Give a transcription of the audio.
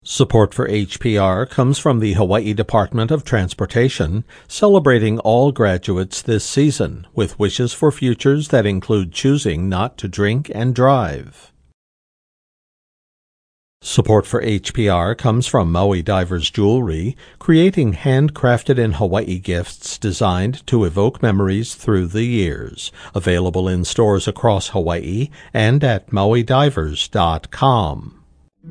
Support for HPR comes from the Hawaii Department of Transportation, celebrating all graduates this season with wishes for futures that include choosing not to drink and drive. Support for HPR comes from Maui Divers Jewelry, creating handcrafted in Hawaii gifts designed to evoke memories through the years. Available in stores across Hawaii and at mauidivers.com.